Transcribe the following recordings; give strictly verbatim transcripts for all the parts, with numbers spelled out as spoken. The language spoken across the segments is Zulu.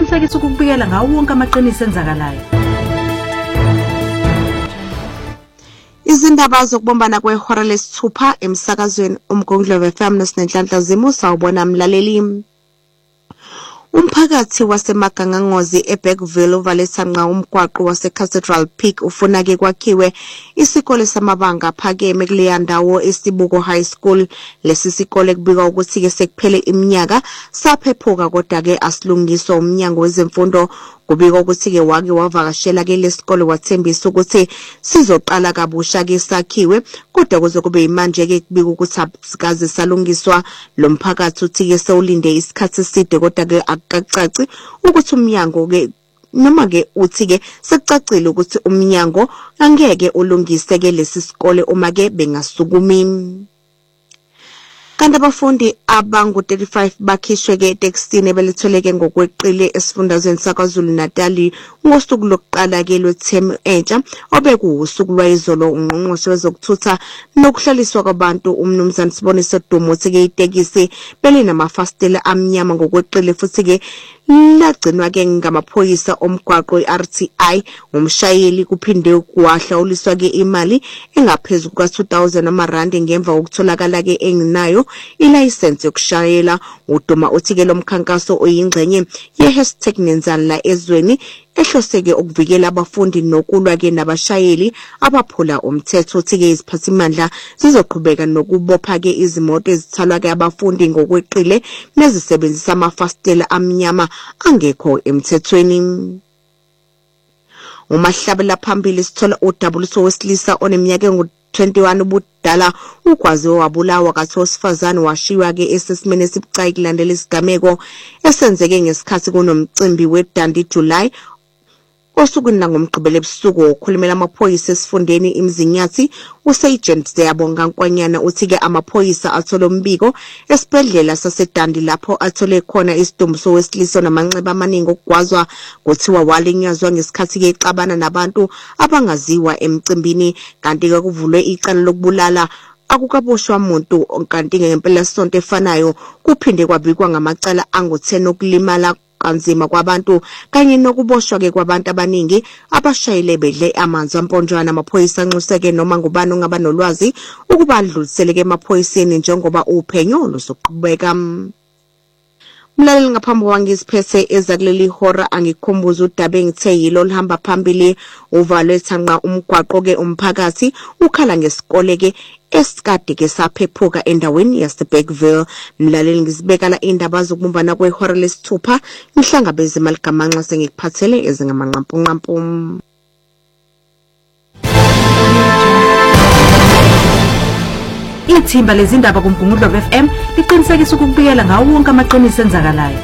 liqinisekisa ukubikela ngawo wonke amaqiniso enzakalayo. Izindaba zokubombana kwehora lesithupha emsakazweni uMgungundlovu F M noSinenhlanhla Zimu sawubona mlaleli. Umphakathi wasemagangangozi eBergville uvalethanqa umgwaqo waseCathedral Peak ufuna ke kwakhiwe isikole samabanga aphakeme kuleya ndawo eSibuko High School. Lesi sikole kubika ukuthi ke sekuphele iminyaka saphephuka kodwa ke asilungiswa umnyango wezemfundo. Kubika ukuthi ke wake wavakashela ke lesikole wathembisa ukuthi sizoqala kabusha ke sakhiwe kodwa kuze kube imanje ke kubika ukuthi asikaze salungiswa. Lo mphakathi uthi ke sewulinde isikhathi eside kodwa ke akacaci ukuthi umnyango ke noma ke uthi ke sekucacile ukuthi umnyango angeke ulungise ke lesi sikole uma ke bengasukumi. Kanti abafundi abangu thirty-five bakhishwe ke eTextini belitholeke ngokweqile esifundazweni saKwaZulu Natal ngosuku lokuqala ke lwethemu entsha obekuwusuku lwayizolo. Ungqongqoshe wezokuthutha nokuhlaliswa kwabantu umnumzana Sibonise Dumo uthi ke itekisi belinamafastela amnyama ngokweqile futhi ke lagcinwa ke ngamaphoyisa omgwaqo i-R T I. Umshayeli kuphinde kwahlawuliswa ke imali engaphezulu kwa two thousand amarandi ngemva kokutholakala ke enginayo ilicense yokushayela. Uduma uthi ke lo mkhankaso oyingxenye ye-hashtag Nenzala ezweni ehloseke ukuvikela abafundi nokulwa ke nabashayeli abaphula umthetho. Uthi ke iziphathimandla zizoqhubeka nokubopha ke izimoto ezithalwa ke abafundi ngokweqile nezisebenzisa amafastela amnyama angekho emthethweni. Umahlabela phambili sithola udabuliso wesilisa oneminyaka engu twenty-one ubudala ukwazi wabulawa kathi osifazane washiwa ke esesimene esibucayi kulandela isigameko esenzeke ngesikhathi kunomcimbi weDandi July osukwini langomgqibelo ebusuku. Okhulumela amaphoyisa esifundeni imzinyathi uSergeant Ziyabonga Nkwanyana uthi ke amaphoyisa athola umbiko esibhedlela saseDandi lapho athole khona isidumbu sowesilisa namanxeba amaningi okugwazwa kuthiwa walinyazwa ngesikhathi ke ixabana nabantu abangaziwa emcimbini. Kanti ke kuvulwe icala lokubulala akukaboshwa umuntu kanti ngempela sonto efanayo kuphinde kwabikwa ngamacala angu ten okulimala kanzima kwabantu kanye nokuboshwa ke kwabantu abaningi abashayile bedle amanzi amponjwana. Amaphoyisa anxuseke noma ngubani ongaba nolwazi ukuba adluliseleke emaphoyiseni njengoba uphenyo lusoqhubeka. Mlaleli ngaphambi kwangiziphethe ezakuleli hora angikhumbuza udaba engithe yilo lihamba phambili uvalethanqa umgwaqo ke umphakathi ukhala ngesikole ke esikade ke saphephuka endaweni yaseBergville. Mlaleli ngizibekala indaba zokubumbana kwehora lesithupha ngihlangabeze maligamanxa sengikuphathele ezingamanqampu nqampu. Ithimba lezindaba kuMgungundlovu F M liqinisekisa ukubikela ngawo wonke amaqiniso enzakalayo.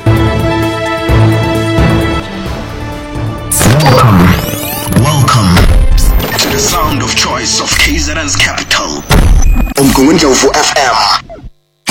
Welcome, welcome to the sound of choice of K Z N's capital. Umgungundlovu F M.